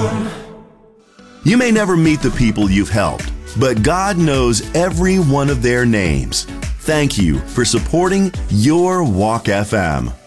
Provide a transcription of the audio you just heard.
You may never meet the people you've helped, but God knows every one of their names. Thank you for supporting Your Walk FM.